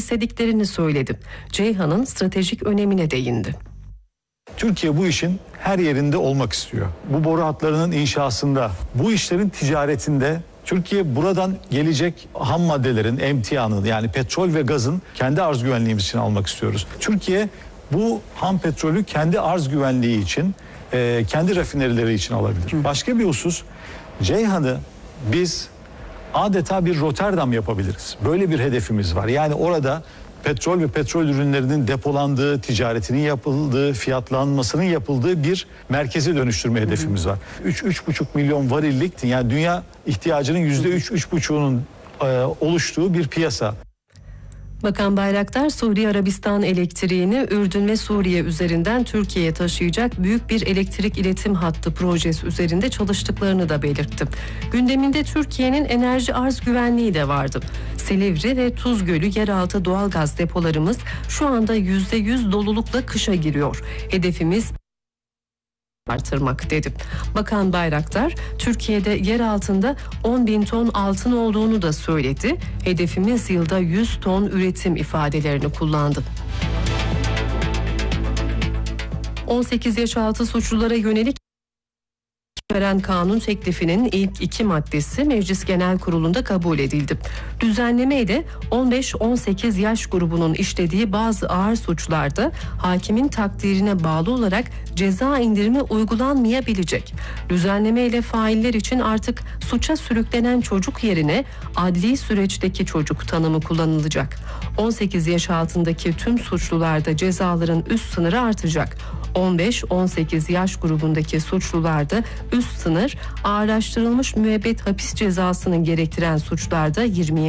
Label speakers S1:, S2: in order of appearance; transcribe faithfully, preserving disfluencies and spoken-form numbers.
S1: istediklerini söyledi. Ceyhan'ın stratejik önemine değindi.
S2: Türkiye bu işin her yerinde olmak istiyor. Bu boru hatlarının inşasında, bu işlerin ticaretinde Türkiye buradan gelecek ham maddelerin emtianını, yani petrol ve gazın kendi arz güvenliğimiz için almak istiyoruz. Türkiye bu ham petrolü kendi arz güvenliği için, e, kendi rafinerileri için alabilir. Başka bir husus, Ceyhan'ı biz adeta bir Rotterdam yapabiliriz. Böyle bir hedefimiz var. Yani orada petrol ve petrol ürünlerinin depolandığı, ticaretinin yapıldığı, fiyatlanmasının yapıldığı bir merkeze dönüştürme hedefimiz var. üç üç buçuk milyon varillik, yani dünya ihtiyacının yüzde üç üç buçuğunun e, oluştuğu bir piyasa.
S1: Bakan Bayraktar, Suudi Arabistan elektriğini Ürdün ve Suriye üzerinden Türkiye'ye taşıyacak büyük bir elektrik iletim hattı projesi üzerinde çalıştıklarını da belirtti. Gündeminde Türkiye'nin enerji arz güvenliği de vardı. Silivri ve Tuz Gölü yeraltı doğalgaz depolarımız şu anda yüzde yüz dolulukla kışa giriyor. Hedefimiz artırmak dedi. Bakan Bayraktar, Türkiye'de yer altında on bin ton altın olduğunu da söyledi. Hedefimiz yılda yüz ton üretim ifadelerini kullandı. on sekiz yaş altı suçlulara yönelik veren kanun teklifinin ilk iki maddesi Meclis Genel Kurulu'nda kabul edildi. Düzenleme ile on beş on sekiz yaş grubunun işlediği bazı ağır suçlarda hakimin takdirine bağlı olarak ceza indirimi uygulanmayabilecek. Düzenleme ile failler için artık suça sürüklenen çocuk yerine adli süreçteki çocuk tanımı kullanılacak. on sekiz yaş altındaki tüm suçlularda cezaların üst sınırı artacak. on beş on sekiz yaş grubundaki suçlularda üst sınır, ağırlaştırılmış müebbet hapis cezasını gerektiren suçlarda yirmi